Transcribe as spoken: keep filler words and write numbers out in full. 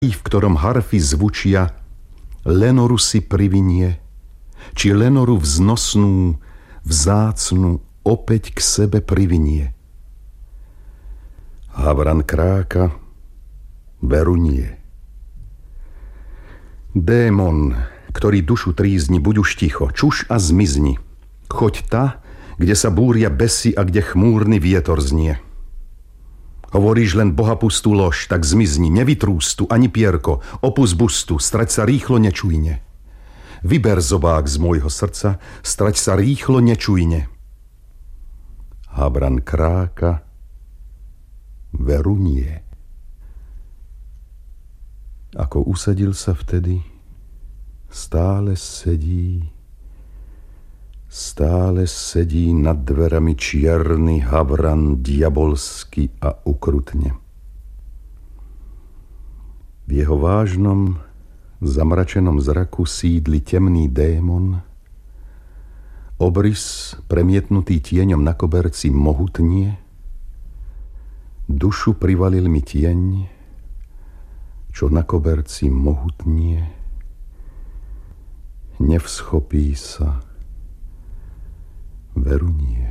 v ktorom harfy zvučia, Lenoru si privinie, či Lenoru vznosnú, vzácnu opäť k sebe privinie. Havran kráka, veru nie. Démon, ktorý dušu trízni, buď už ticho, čuš a zmizni. Choď ta, kde sa búria besy a kde chmúrny vietor znie. Hovoríš len bohapustú lož, tak zmizni, nevytrústu ani pierko, opus bustu, strať sa rýchlo nečujne. Vyber zobák z môjho srdca, strať sa rýchlo nečujne. Havran kráka, veru nie. Ako usadil sa vtedy, stále sedí, stále sedí nad dverami čierny havran diabolsky a ukrutne. V jeho vážnom, zamračenom zraku sídli temný démon, obrys premietnutý tieňom na koberci mohutnie, dušu privalil mi tieň, čo na koberci mohutnie, nevschopí sa, veru nie.